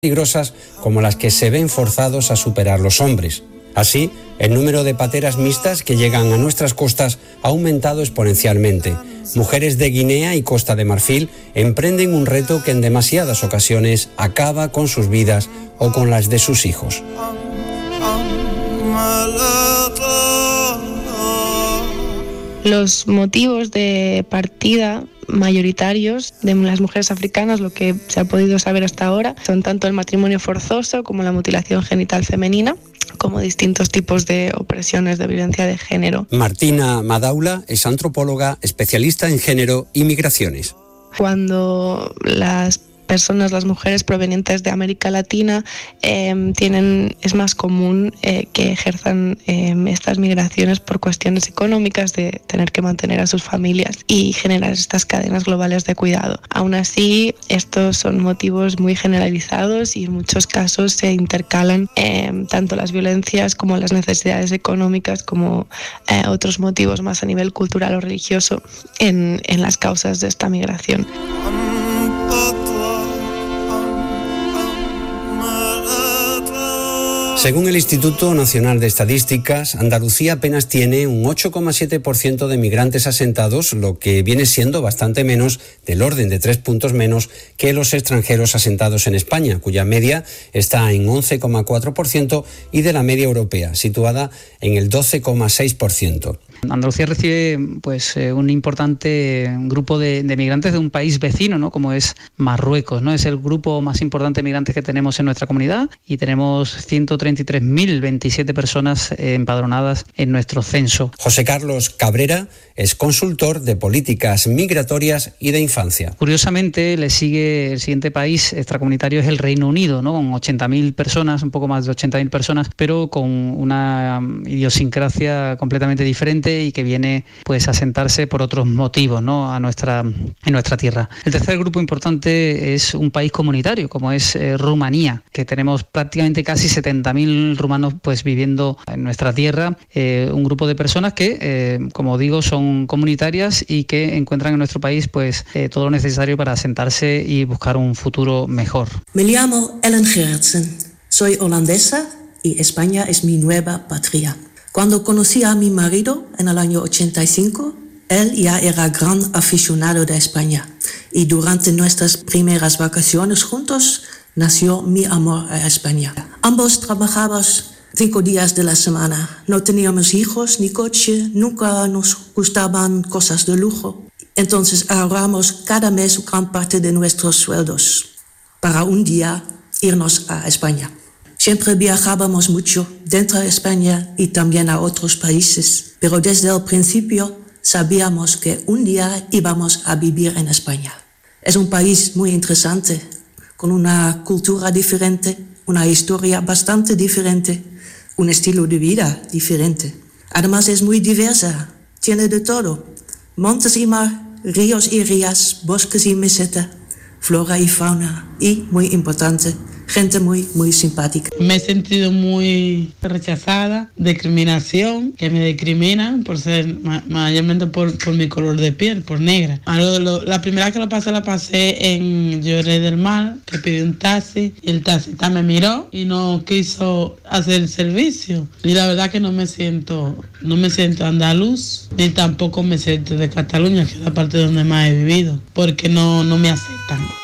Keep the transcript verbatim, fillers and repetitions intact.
peligrosas como las que se ven forzados a superar los hombres. Así, el número de pateras mixtas que llegan a nuestras costas ha aumentado exponencialmente. Mujeres de Guinea y Costa de Marfil emprenden un reto que en demasiadas ocasiones acaba con sus vidas o con las de sus hijos. Los motivos de partida mayoritarios de las mujeres africanas, lo que se ha podido saber hasta ahora, son tanto el matrimonio forzoso como la mutilación genital femenina, como distintos tipos de opresiones de violencia de género. Martina Madaula es antropóloga, especialista en género y migraciones. Cuando las personas, las mujeres provenientes de América Latina, eh, tienen, es más común eh, que ejerzan eh, estas migraciones por cuestiones económicas, de tener que mantener a sus familias y generar estas cadenas globales de cuidado. Aún así, estos son motivos muy generalizados y en muchos casos se intercalan eh, tanto las violencias como las necesidades económicas, como eh, otros motivos más a nivel cultural o religioso en, en las causas de esta migración. Según el Instituto Nacional de Estadísticas, Andalucía apenas tiene un ocho coma siete por ciento de migrantes asentados, lo que viene siendo bastante menos, del orden de tres puntos menos, que los extranjeros asentados en España, cuya media está en once coma cuatro por ciento, y de la media europea, situada en el doce coma seis por ciento. Andalucía recibe pues eh, un importante grupo de, de migrantes de un país vecino, ¿no? Como es Marruecos, ¿no? Es el grupo más importante de migrantes que tenemos en nuestra comunidad y tenemos ciento treinta y tres mil veintisiete personas eh, empadronadas en nuestro censo. José Carlos Cabrera es consultor de políticas migratorias y de infancia. Curiosamente, le sigue el siguiente país extracomunitario, es el Reino Unido, ¿no? Con ochenta mil personas, un poco más de ochenta mil personas, pero con una idiosincrasia completamente diferente y que viene pues a asentarse por otros motivos, ¿no? a nuestra, en nuestra tierra. El tercer grupo importante es un país comunitario, como es eh, Rumanía, que tenemos prácticamente casi setenta mil rumanos pues viviendo en nuestra tierra, eh, un grupo de personas que, eh, como digo, son comunitarias y que encuentran en nuestro país pues eh, todo lo necesario para asentarse y buscar un futuro mejor. Me llamo Ellen Gerritsen, soy holandesa y España es mi nueva patria. Cuando conocí a mi marido en el año ochenta y cinco, él ya era gran aficionado de España y durante nuestras primeras vacaciones juntos nació mi amor a España. Ambos trabajábamos cinco días de la semana, no teníamos hijos ni coche, nunca nos gustaban cosas de lujo. Entonces ahorramos cada mes gran parte de nuestros sueldos para un día irnos a España. Siempre viajábamos mucho dentro de España y también a otros países, pero desde el principio sabíamos que un día íbamos a vivir en España. Es un país muy interesante, con una cultura diferente, una historia bastante diferente, un estilo de vida diferente. Además es muy diversa, tiene de todo, montes y mar, ríos y rías, bosques y meseta, flora y fauna y, muy importante, gente muy, muy simpática. Me he sentido muy rechazada, discriminación, que me discriminan por ser, mayormente por, por mi color de piel, por negra. Lo, lo, la primera que lo pasé, la pasé en Lloret del Mar, que pedí un taxi, y el taxista me miró y no quiso hacer el servicio. Y la verdad que no me siento, no me siento andaluz, ni tampoco me siento de Cataluña, que es la parte donde más he vivido, porque no, no me aceptan.